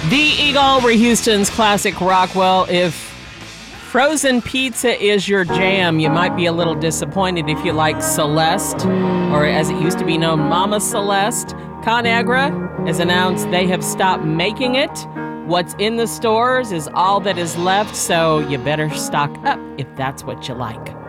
The Eagle, were Houston's classic rock. Well, if frozen pizza is your jam, you might be a little disappointed if you like Celeste, or as it used to be known, Mama Celeste. ConAgra has announced they have stopped making it. What's in the stores is all that is left, so you better stock up if that's what you like.